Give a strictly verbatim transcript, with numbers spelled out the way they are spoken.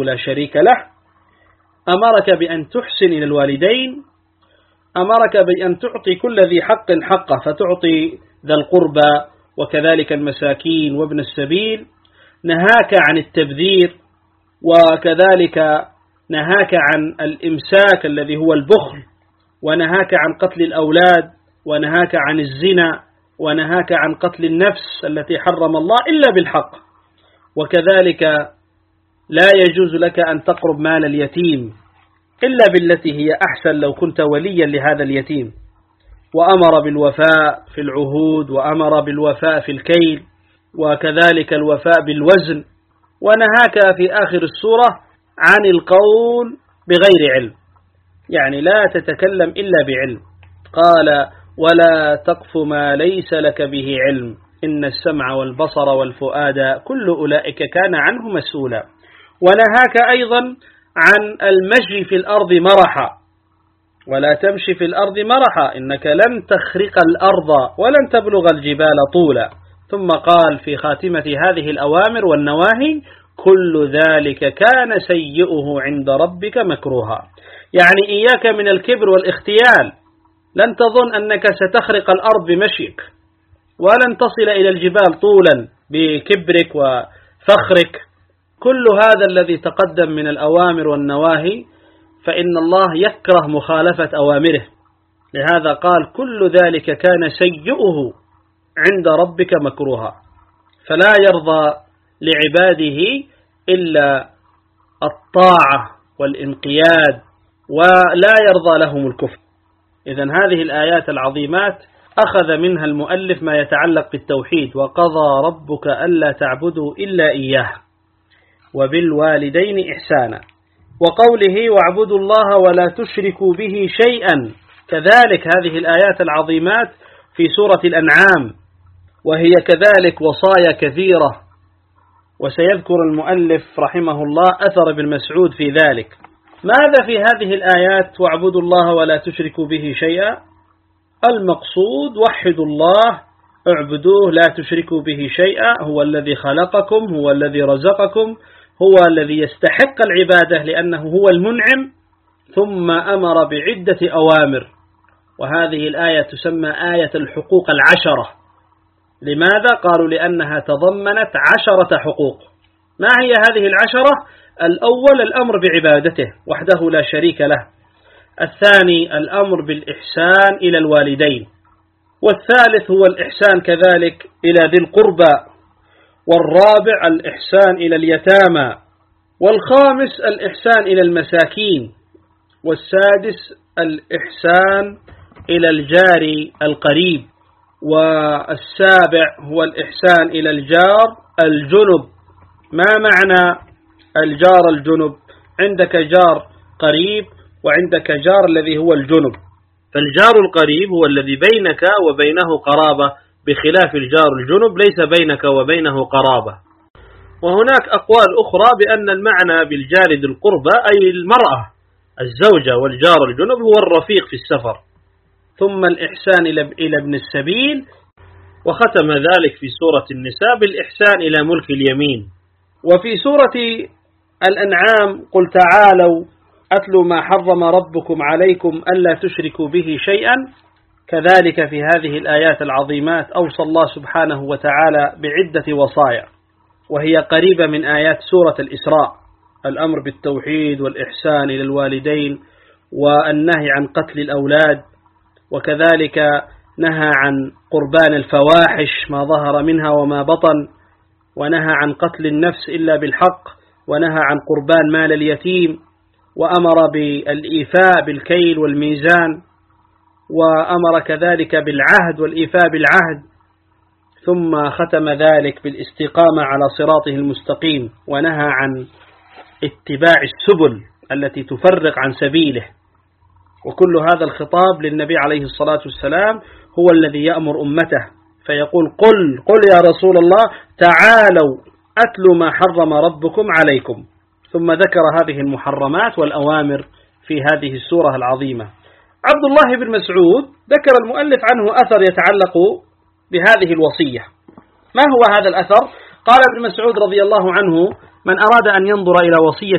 لا شريك له، أمرك بأن تحسن إلى الوالدين، أمرك بأن تعطي كل ذي حق حقه، فتعطي ذا القربى وكذلك المساكين وابن السبيل، نهاك عن التبذير، وكذلك نهاك عن الإمساك الذي هو البخل، ونهاك عن قتل الأولاد، ونهاك عن الزنا، ونهاك عن قتل النفس التي حرم الله إلا بالحق. وكذلك لا يجوز لك أن تقرب مال اليتيم إلا بالتي هي أحسن لو كنت وليا لهذا اليتيم. وأمر بالوفاء في العهود، وأمر بالوفاء في الكيل، وكذلك الوفاء بالوزن. ونهاك في آخر السورة عن القول بغير علم، يعني لا تتكلم إلا بعلم. قال: ولا تقف ما ليس لك به علم إن السمع والبصر والفؤاد كل أولئك كان عنه مسؤولا. ونهاك أيضا عن المشي في الأرض مرحا، ولا تمشي في الأرض مرحا إنك لن تخرق الأرض ولن تبلغ الجبال طولا. ثم قال في خاتمة هذه الأوامر والنواهي: كل ذلك كان سيئه عند ربك مكروها. يعني إياك من الكبر والاختيال، لن تظن أنك ستخرق الأرض بمشيك، ولن تصل إلى الجبال طولا بكبرك وفخرك. كل هذا الذي تقدم من الأوامر والنواهي فإن الله يكره مخالفة أوامره، لهذا قال: كل ذلك كان سيئه عند ربك مكروها. فلا يرضى لعباده إلا الطاعة والانقياد، ولا يرضى لهم الكفر. إذن هذه الآيات العظيمات أخذ منها المؤلف ما يتعلق بالتوحيد: وقضى ربك ألا تعبدوا إلا إياه وبالوالدين إحسانا، وقوله: واعبدوا الله ولا تشركوا به شيئا. كذلك هذه الآيات العظيمات في سورة الأنعام، وهي كذلك وصايا كثيرة، وسيذكر المؤلف رحمه الله أثر ابن مسعود في ذلك. ماذا في هذه الآيات واعبدوا الله ولا تشركوا به شيئا؟ المقصود وحدوا الله، اعبدوه لا تشركوا به شيئا، هو الذي خلقكم، هو الذي رزقكم، هو الذي يستحق العبادة لأنه هو المنعم. ثم أمر بعدة أوامر، وهذه الآية تسمى آية الحقوق العشرة. لماذا؟ قالوا لأنها تضمنت عشرة حقوق. ما هي هذه العشرة؟ الأول الأمر بعبادته وحده لا شريك له، الثاني الأمر بالإحسان إلى الوالدين، والثالث هو الإحسان كذلك إلى ذي القربى، والرابع الإحسان إلى اليتامى، والخامس الإحسان إلى المساكين، والسادس الإحسان إلى الجار القريب، والسابع هو الإحسان إلى الجار الجنب. ما معنى الجار الجنب؟ عندك جار قريب وعندك جار الذي هو الجنب. فالجار القريب هو الذي بينك وبينه قرابة، بخلاف الجار الجنب ليس بينك وبينه قرابة. وهناك أقوال أخرى بأن المعنى بالجار ذي القربى أي المرأة الزوجة، والجار الجنب هو الرفيق في السفر. ثم الإحسان إلى ابن السبيل، وختم ذلك في سورة النساء بالإحسان إلى ملك اليمين. وفي سورة الأنعام: قل تعالوا أتلوا ما حرم ربكم عليكم ألا تشركوا به شيئا. كذلك في هذه الآيات العظيمات أوصى الله سبحانه وتعالى بعدة وصايا، وهي قريبة من آيات سورة الإسراء: الأمر بالتوحيد والإحسان إلى الوالدين، والنهي عن قتل الأولاد، وكذلك نهى عن قربان الفواحش ما ظهر منها وما بطن، ونهى عن قتل النفس إلا بالحق، ونهى عن قربان مال اليتيم، وأمر بالإيفاء بالكيل والميزان، وأمر كذلك بالعهد والإيفاء بالعهد. ثم ختم ذلك بالاستقامة على صراطه المستقيم، ونهى عن اتباع السبل التي تفرق عن سبيله. وكل هذا الخطاب للنبي عليه الصلاة والسلام، هو الذي يأمر أمته فيقول: قل قل يا رسول الله تعالوا أتلوا ما حرم ربكم عليكم. ثم ذكر هذه المحرمات والأوامر في هذه السورة العظيمة. عبد الله بن مسعود ذكر المؤلف عنه أثر يتعلق بهذه الوصية. ما هو هذا الأثر؟ قال ابن مسعود رضي الله عنه: من أراد أن ينظر إلى وصية